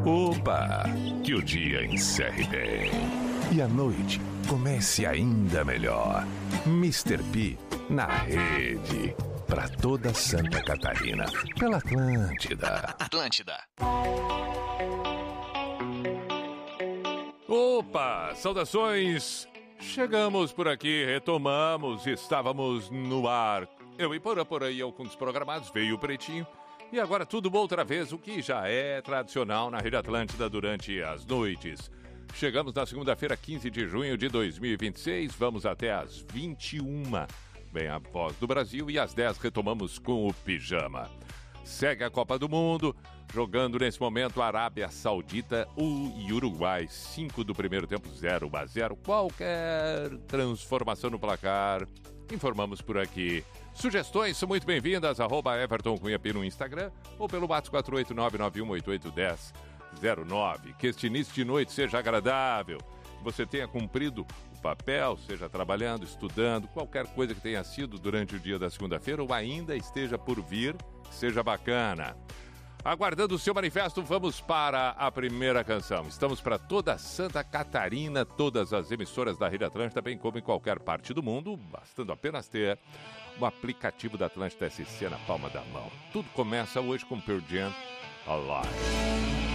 Opa! Que o dia encerre bem. E a noite comece ainda melhor. Mr. P na rede. Pra toda Santa Catarina. Pela Atlântida. Opa! Saudações! Chegamos por aqui, retomamos, estávamos no ar. Eu e por aí alguns programados, veio o Pretinho. E agora tudo outra vez, o que já é tradicional na Rede Atlântida durante as noites. Chegamos na segunda-feira, 15 de junho de 2026, vamos até às 21. Vem a Voz do Brasil e às 10 retomamos com o Pijama. Segue a Copa do Mundo, jogando nesse momento Arábia Saudita e Uruguai. 5 do primeiro tempo, 0-0. Qualquer transformação no placar, informamos por aqui. Sugestões são muito bem-vindas, @EvertonCunhaP no Instagram ou pelo WhatsApp 489-9188-1009. Que este início de noite seja agradável, que você tenha cumprido o papel, seja trabalhando, estudando, qualquer coisa que tenha sido durante o dia da segunda-feira ou ainda esteja por vir, seja bacana. Aguardando o seu manifesto, vamos para a primeira canção. Estamos para toda Santa Catarina, todas as emissoras da Rede Atlântida, bem como em qualquer parte do mundo, bastando apenas ter o aplicativo da Atlântida SC na palma da mão. Tudo começa hoje com Pearl Jam, Alive.